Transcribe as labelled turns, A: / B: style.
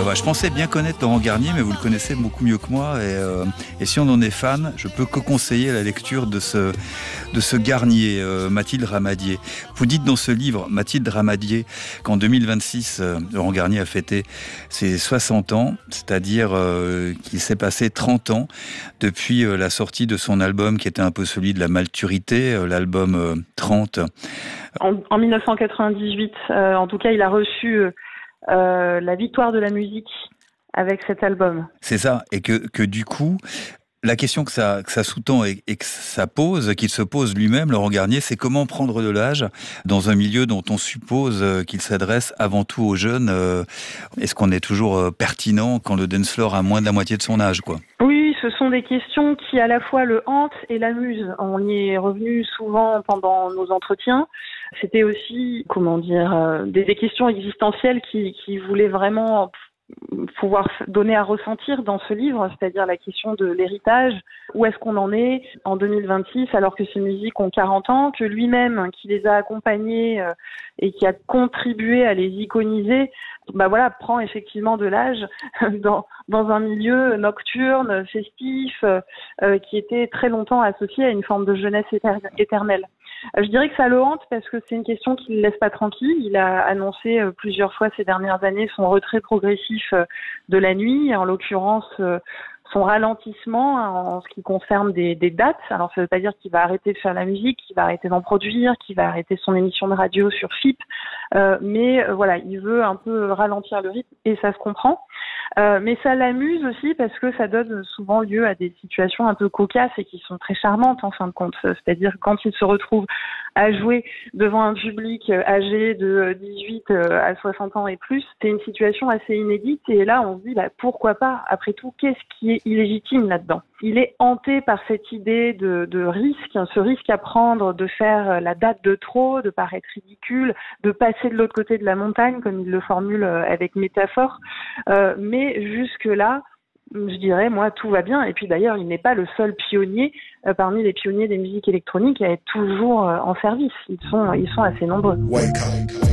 A: Je pensais bien connaître Laurent Garnier, mais vous le connaissez beaucoup mieux que moi. Et si on en est fan, je peux que conseiller la lecture de ce Garnier, Mathilde Ramadier. Vous dites dans ce livre, Mathilde Ramadier, qu'en 2026, Laurent Garnier a fêté ses 60 ans, c'est-à-dire qu'il s'est passé 30 ans depuis la sortie de son album qui était un peu celui de la maturité, l'album 30.
B: En 1998, en tout cas, il a reçu la victoire de la musique avec cet album.
A: C'est ça, et que du coup, la question que ça sous-tend et que ça pose, qu'il se pose lui-même, Laurent Garnier, c'est comment prendre de l'âge dans un milieu dont on suppose qu'il s'adresse avant tout aux jeunes. Est-ce qu'on est toujours pertinent quand le dance floor a moins de la moitié de son âge, quoi ?
B: Oui, ce sont des questions qui à la fois le hantent et l'amusent. On y est revenu souvent pendant nos entretiens. C'était aussi, des questions existentielles qui voulaient vraiment pouvoir donner à ressentir dans ce livre, c'est-à-dire la question de l'héritage. Où est-ce qu'on en est en 2026 alors que ces musiques ont 40 ans, que lui-même, qui les a accompagnées et qui a contribué à les iconiser, prend effectivement de l'âge dans un milieu nocturne, festif, qui était très longtemps associé à une forme de jeunesse éternelle. Je dirais que ça le hante parce que c'est une question qui ne le laisse pas tranquille. Il a annoncé plusieurs fois ces dernières années son retrait progressif de la nuit, en l'occurrence son ralentissement en ce qui concerne des dates. Alors ça ne veut pas dire qu'il va arrêter de faire la musique, qu'il va arrêter d'en produire, qu'il va arrêter son émission de radio sur FIP, mais il veut un peu ralentir le rythme et ça se comprend. Mais ça l'amuse aussi parce que ça donne souvent lieu à des situations un peu cocasses et qui sont très charmantes en fin de compte. C'est-à-dire quand il se retrouve à jouer devant un public âgé de 18 à 60 ans et plus, c'est une situation assez inédite et là on se dit pourquoi pas, après tout, qu'est-ce qui est illégitime là-dedans? Il est hanté par cette idée de risque, ce risque à prendre de faire la date de trop, de paraître ridicule, de passer de l'autre côté de la montagne, comme il le formule avec métaphore. Mais jusque-là, je dirais, moi, tout va bien. Et puis d'ailleurs, il n'est pas le seul pionnier parmi les pionniers des musiques électroniques à être toujours en service. Ils sont assez nombreux.